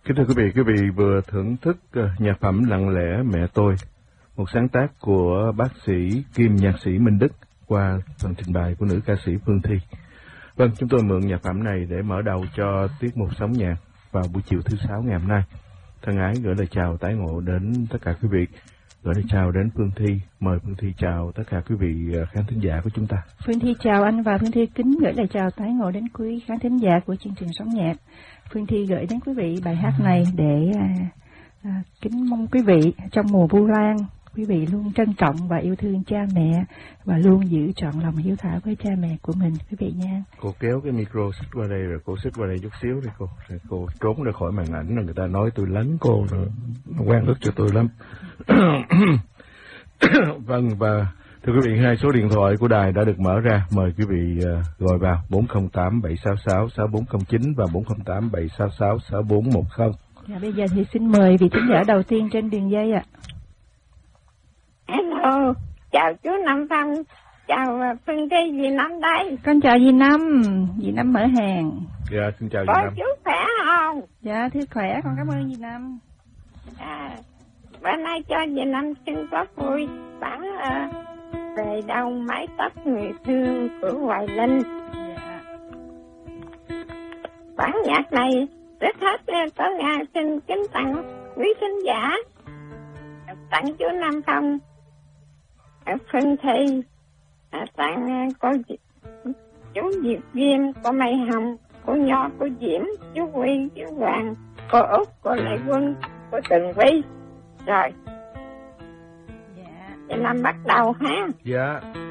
Kính thưa quý vị vừa thưởng thức nhạc phẩm Lặng lẽ mẹ tôi, một sáng tác của bác sĩ kiêm nhạc sĩ Minh Đức qua phần trình bày của nữ ca sĩ Phương Thi. Vâng, chúng tôi mượn nhạc phẩm này để mở đầu cho tiết mục Sống Nhạc vào buổi chiều thứ Sáu ngày hôm nay. Thân ái gửi lời chào tái ngộ đến tất cả quý vị, gửi lời chào đến Phương Thi. Mời Phương Thi chào tất cả quý vị khán thính giả của chúng ta. Phương Thi chào anh và Phương Thi kính gửi lời chào tái ngộ đến quý khán thính giả của chương trình Sống Nhạc. Phương Thi gửi đến quý vị bài hát này để kính mong quý vị trong mùa Vu Lan, quý vị luôn trân trọng và yêu thương cha mẹ và luôn giữ trọn lòng hiếu thảo với cha mẹ của mình, quý vị nha. Cô kéo cái micro xích qua đây rồi cô xích qua đây chút xíu đi cô. Rồi cô trốn ra khỏi màn ảnh rồi người ta nói tôi lấn cô rồi, nó quen ức cho tôi lắm. Vâng, và thưa quý vị, 2 số điện thoại của đài đã được mở ra, mời quý vị gọi vào 408 766 6409 và 408 766 6410. Dạ, bây giờ thì xin mời vị thính giả đầu tiên trên đường dây ạ. Hello, chào chú Năm Phong, chào Phương Thi, dì Năm đây. Con chào dì Năm mở hàng. Dạ, xin chào dì Có Năm. chú khỏe không? Dạ, thưa khỏe, con cảm ơn dì Năm. Bữa nay cho dì Năm xin có vui bản về đâu mái tóc người thương của Hoài Linh. Dạ. Bản nhạc này rất hết tối ngày xin kính tặng quý thính giả, tặng chú Năm Phong, Phương Thi, tặng cô chú Diệp Viêm, cô Mai Hồng, cô Nho, cô Diễm, chú Huy, chú Hoàng, cô Út, cô Lệ Quân, cô Tường Vi. Rồi, Dạ. thì làm bắt đầu ha. Dạ.